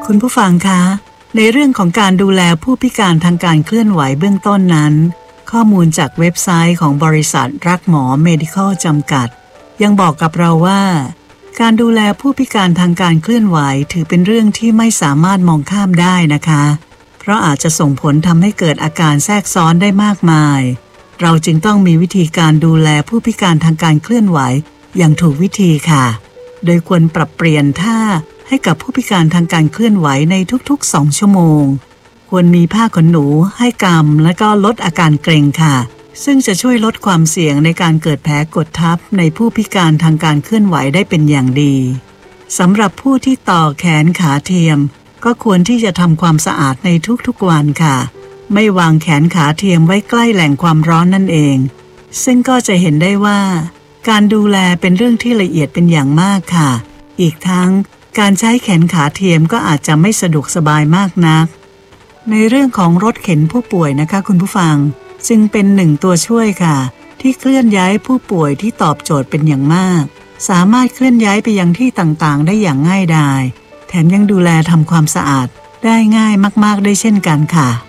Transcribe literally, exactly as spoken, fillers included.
คุณผู้ฟังคะในเรื่องของการดูแลผู้พิการทางการเคลื่อนไหวเบื้องต้นนั้นข้อมูลจากเว็บไซต์ของบริษัทรักหมอเมดิคอลจำกัดยังบอกกับเราว่าการดูแลผู้พิการทางการเคลื่อนไหวถือเป็นเรื่องที่ไม่สามารถมองข้ามได้นะคะเพราะอาจจะส่งผลทำให้เกิดอาการแทรกซ้อนได้มากมายเราจึงต้องมีวิธีการดูแลผู้พิการทางการเคลื่อนไหวอย่างถูกวิธีค่ะโดยควรปรับเปลี่ยนท่าให้กับผู้พิการทางการเคลื่อนไหวในทุกๆสองชั่วโมงควรมีผ้าขนหนูให้กำและก็ลดอาการเกร็งค่ะซึ่งจะช่วยลดความเสี่ยงในการเกิดแผลกดทับในผู้พิการทางการเคลื่อนไหวได้เป็นอย่างดีสำหรับผู้ที่ต่อแขนขาเทียมก็ควรที่จะทำความสะอาดในทุกๆวันค่ะไม่วางแขนขาเทียมไว้ใกล้แหล่งความร้อนนั่นเองซึ่งก็จะเห็นได้ว่าการดูแลเป็นเรื่องที่ละเอียดเป็นอย่างมากค่ะอีกทั้งการใช้แขนขาเทียมก็อาจจะไม่สะดวกสบายมากนักในเรื่องของรถเข็นผู้ป่วยนะคะคุณผู้ฟังจึงเป็นหนึ่งตัวช่วยค่ะที่เคลื่อนย้ายผู้ป่วยที่ตอบโจทย์เป็นอย่างมากสามารถเคลื่อนย้ายไปยังที่ต่างๆได้อย่างง่ายดายแถมยังดูแลทำความสะอาดได้ง่ายมากๆได้เช่นกันค่ะ